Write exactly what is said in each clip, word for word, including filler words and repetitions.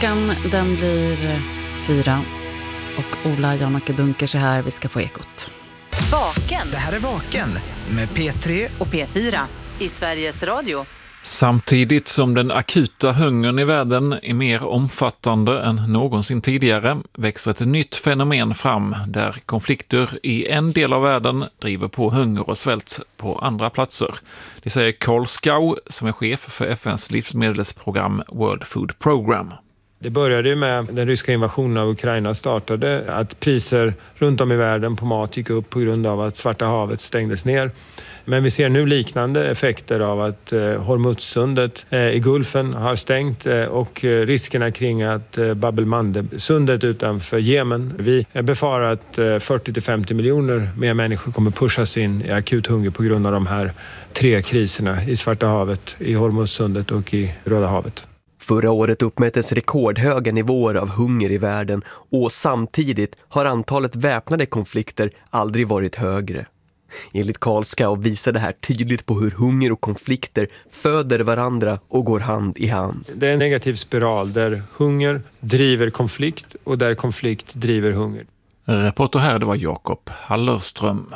Klockan den blir fyra och Ola Janacke Dunkers är här. Vi ska få ekot. Vaken. Det här är Vaken med P tre och P fyra i Sveriges Radio. Samtidigt som den akuta hungern i världen är mer omfattande än någonsin tidigare växer ett nytt fenomen fram där konflikter i en del av världen driver på hunger och svält på andra platser. Det säger Karl Skau som är chef för F N:s livsmedelsprogram World Food Program. Det började ju med den ryska invasionen av Ukraina startade, att priser runt om i världen på mat gick upp på grund av att Svarta havet stängdes ner. Men vi ser nu liknande effekter av att eh, Hormuzsundet eh, i Gulfen har stängt eh, och eh, riskerna kring att eh, Bab el-Mandeb-sundet utanför Jemen. Vi eh, befarar att eh, fyrtio till femtio miljoner mer människor kommer pushas in i akut hunger på grund av de här tre kriserna i Svarta havet, i Hormuzsundet och i Röda havet. Förra året uppmättes rekordhöga nivåer av hunger i världen och samtidigt har antalet väpnade konflikter aldrig varit högre. Enligt Karl Skau visar det här tydligt på hur hunger och konflikter föder varandra och går hand i hand. Det är en negativ spiral där hunger driver konflikt och där konflikt driver hunger. Reporter här, det var Jakob Hallerström.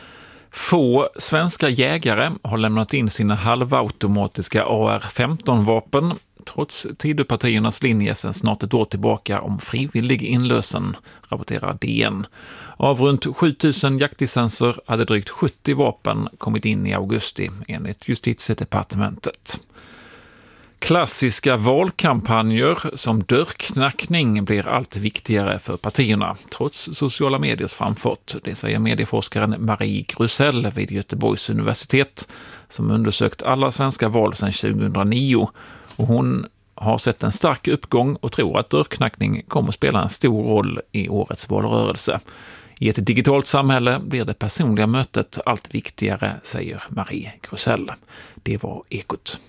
Få svenska jägare har lämnat in sina halvautomatiska A R femton-vapen trots Tidöpartiernas linje sedan snart ett år tillbaka om frivillig inlösen, rapporterar D N. Av runt sju tusen jaktlicenser hade drygt sjuttio vapen kommit in i augusti, enligt Justitiedepartementet. Klassiska valkampanjer som dörrknackning blir allt viktigare för partierna, trots sociala mediers framfart. Det säger medieforskaren Marie Grusell vid Göteborgs universitet, som undersökt alla svenska val sedan tjugohundranio. Och hon har sett en stark uppgång och tror att dörrknackning kommer spela en stor roll i årets valrörelse. I ett digitalt samhälle blir det personliga mötet allt viktigare, säger Marie Grusell. Det var ekot.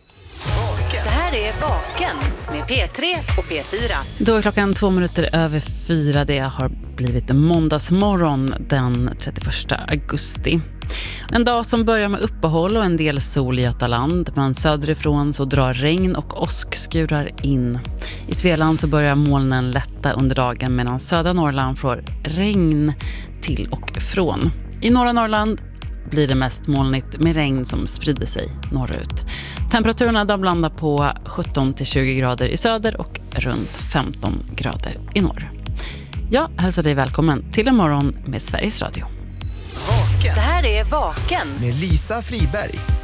Det här är Vaken med P tre och P fyra. Då är klockan två minuter över fyra. Det har blivit måndagsmorgon den trettioförsta augusti. En dag som börjar med uppehåll och en del sol i Götaland, men söderifrån så drar regn och åskskurar in. I Svealand så börjar molnen lätta under dagen medan södra Norrland får regn till och från. I norra Norrland blir det mest molnigt med regn som sprider sig norrut. Temperaturerna då blandar på sjutton till tjugo grader i söder och runt femton grader i norr. Jag hälsar dig välkommen till en morgon med Sveriges Radio. Vaken. Det här är Vaken med Lisa Friberg.